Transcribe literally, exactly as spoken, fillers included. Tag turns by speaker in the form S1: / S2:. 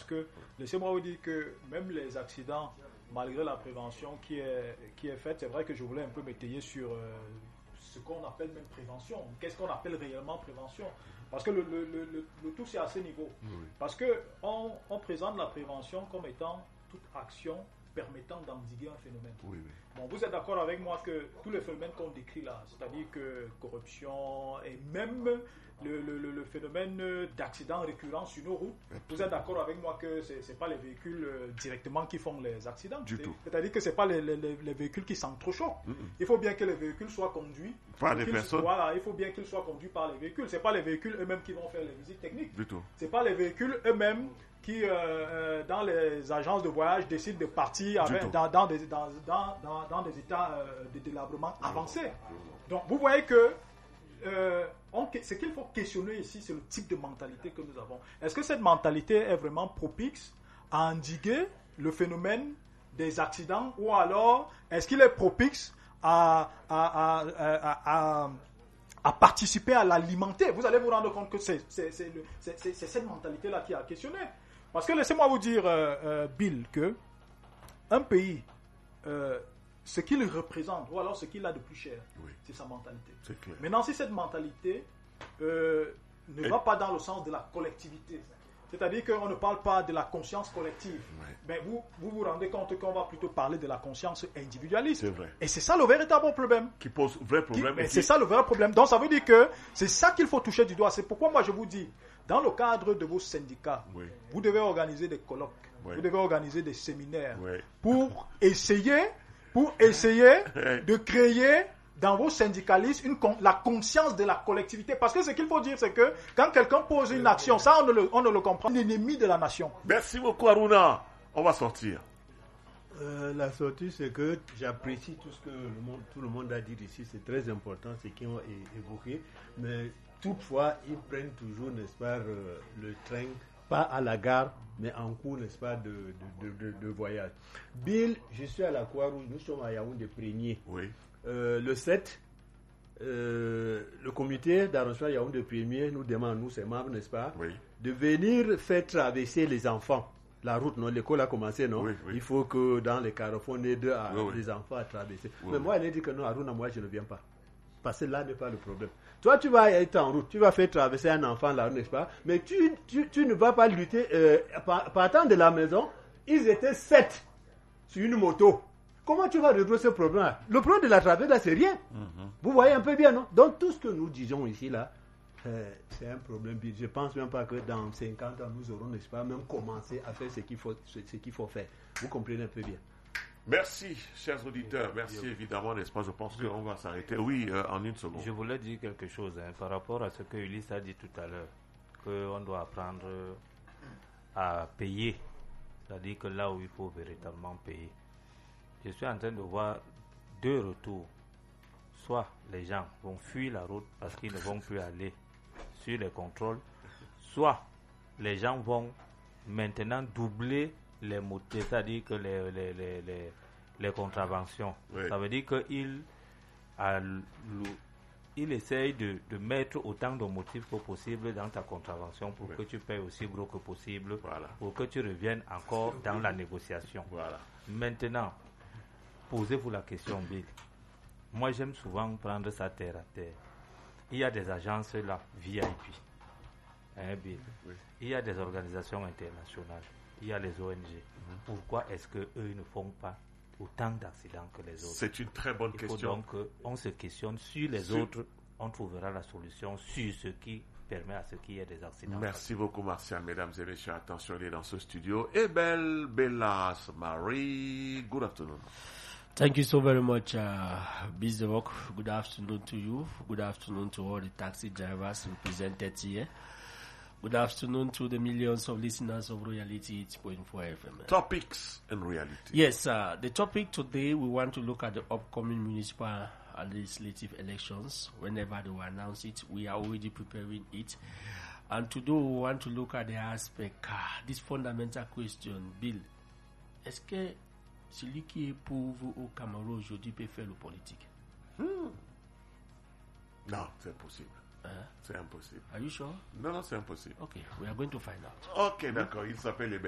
S1: que laissez-moi vous dire que même les accidents, malgré la prévention qui est, qui est faite, c'est vrai que je voulais un peu m'étayer sur euh, ce qu'on appelle même prévention. Qu'est-ce qu'on appelle réellement prévention? Parce que le, le, le, le, le tout, c'est à ce niveau. Oui. Parce qu'on on présente la prévention comme étant toute action permettant d'endiguer un phénomène. Oui, oui. Bon, vous êtes d'accord avec moi que tous les phénomènes qu'on décrit là, c'est-à-dire que corruption et même le, le, le, le phénomène d'accidents récurrents sur nos routes, vous êtes d'accord avec moi que ce n'est pas les véhicules directement qui font les accidents.
S2: Du tout.
S1: C'est-à-dire que ce n'est pas les, les, les véhicules qui s'entrechoquent. Mm-hmm. Il faut bien que les véhicules soient conduits
S2: par des personnes.
S1: Voilà, il faut bien qu'ils soient conduits par les véhicules. Ce n'est pas les véhicules eux-mêmes qui vont faire les visites techniques.
S2: Du tout.
S1: Ce n'est pas les véhicules eux-mêmes qui, euh, dans les agences de voyage, décident de partir avec, dans, dans, des, dans, dans, dans, dans des états euh, de délabrement avancés. Donc, vous voyez que euh, on, ce qu'il faut questionner ici, c'est le type de mentalité que nous avons. Est-ce que cette mentalité est vraiment propice à endiguer le phénomène des accidents, ou alors est-ce qu'il est propice à, à, à, à, à à participer à l'alimenter? Vous allez vous rendre compte que c'est, c'est, c'est, le, c'est, c'est, c'est cette mentalité-là qui a questionné. Parce que laissez-moi vous dire, euh, euh, Bill, que un pays, euh, ce qu'il représente, ou alors ce qu'il a de plus cher, oui. c'est sa mentalité.
S2: C'est clair.
S1: Maintenant, si cette mentalité euh, ne Et... va pas dans le sens de la collectivité, c'est-à-dire qu'on ne parle pas de la conscience collective. Ouais. Mais vous, vous vous rendez compte qu'on va plutôt parler de la conscience individualiste.
S2: C'est vrai.
S1: Et c'est ça le véritable problème.
S2: Qui pose vrai problème.
S1: Qui,
S2: et
S1: c'est
S2: qui...
S1: ça le vrai problème. Donc ça veut dire que c'est ça qu'il faut toucher du doigt. C'est pourquoi moi je vous dis, dans le cadre de vos syndicats, oui. vous devez organiser des colloques, oui. vous devez organiser des séminaires oui. pour essayer, pour essayer de créer dans vos syndicalistes une, la conscience de la collectivité. Parce que ce qu'il faut dire, c'est que quand quelqu'un pose une action, ça on ne le, on ne le comprend, l'ennemi de la nation.
S2: Merci beaucoup Aruna. On va sortir.
S3: Euh, la sortie, c'est que j'apprécie tout ce que le monde, tout le monde a dit ici. C'est très important, ce qu'ils ont évoqué. Mais toutefois, ils prennent toujours, n'est-ce pas, euh, le train, pas à la gare, mais en cours, n'est-ce pas, de, de, de, de, de voyage. Bill, je suis à la Croix-Rouge, nous sommes à Yaoundé Prégnier.
S2: Oui.
S3: Euh, le sept, euh, le comité d'arrangement Yaoundé Premier nous demande, nous, ses membres, n'est-ce pas,
S2: oui.
S3: de venir faire traverser les enfants. La route, non, l'école a commencé, non
S2: oui, oui.
S3: Il faut que dans les carrefours, on ait deux à,
S2: oui, oui.
S3: les enfants à traverser.
S2: Oui,
S3: Mais
S2: oui.
S3: moi, elle a dit que non, Aruna, moi, je ne viens pas. Parce que là n'est pas le problème. Toi, tu vas être en route, tu vas faire traverser un enfant là, n'est-ce pas? Mais tu, tu, tu ne vas pas lutter. Euh, partant de la maison, ils étaient sept sur une moto. Comment tu vas résoudre ce problème? Le problème de la traversée, là, c'est rien. Mm-hmm. Vous voyez un peu bien, non? Donc, tout ce que nous disons ici, là, euh, c'est un problème. Je ne pense même pas que dans cinquante ans, nous aurons, n'est-ce pas, même commencé à faire ce qu'il faut, ce, ce qu'il faut faire. Vous comprenez un peu bien.
S2: Merci, chers auditeurs. Merci, Merci évidemment, n'est-ce pas? Je pense qu'on va s'arrêter. Oui, euh, en une seconde.
S4: Je voulais dire quelque chose hein, par rapport à ce que Ulysse a dit tout à l'heure, qu'on doit apprendre à payer. C'est-à-dire que là où il faut véritablement payer. Je suis en train de voir deux retours. Soit les gens vont fuir la route parce qu'ils ne vont plus aller sur les contrôles, soit les gens vont maintenant doubler les mots, c'est-à-dire que les, les, les, les, les contraventions. Oui. Ça veut dire qu'il il essaye de, de mettre autant de motifs que possible dans ta contravention pour oui. que tu payes aussi gros que possible, voilà. pour que tu reviennes encore dans la négociation.
S2: Voilà.
S4: Maintenant, posez-vous la question, Bill. Moi, j'aime souvent prendre ça terre à terre. Il y a des agences là, V I P. Hein, Bill? Oui. Il y a des organisations internationales. Il y a les O N G. Mm-hmm. Pourquoi est-ce qu'eux ne font pas autant d'accidents que les autres?
S2: C'est une très bonne
S4: Il
S2: question.
S4: faut donc qu'on se questionne sur les sur... autres. On trouvera la solution sur ce qui permet à ce qu'il y ait des accidents.
S2: Merci beaucoup, Martial. Mesdames et messieurs, attention, il est dans ce studio. Ebel Bellas Marie, good afternoon.
S5: Thank you so very much, uh, Bizarok. Good afternoon to you. Good afternoon to all the taxi drivers represented here. Good afternoon to the millions of listeners of Royalty eight point four F M.
S2: Topics and reality.
S5: Yes, uh, the topic today, we want to look at the upcoming municipal and legislative elections. Whenever they will announce it, we are already preparing it. And today we want to look at the aspect, uh, this fundamental question, Bill. Est-ce que celui qui est pauvre au Cameroun aujourd'hui peut faire le politique?
S2: Hmm. Non, c'est impossible.
S5: Hein?
S2: C'est impossible.
S5: Are you sure?
S2: Non, non, c'est impossible.
S5: Okay, we are going to find out.
S2: Ok, d'accord. Il s'appelle